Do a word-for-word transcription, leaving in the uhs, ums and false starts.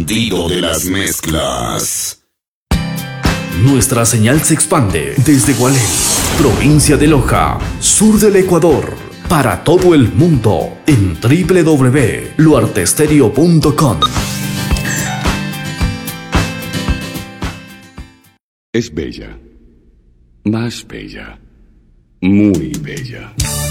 sentido de las mezclas. Nuestra señal se expande desde Gualey, provincia de Loja, sur del Ecuador, para todo el mundo en doble u doble u doble u punto luartestereo punto com. Es bella, más bella, muy bella.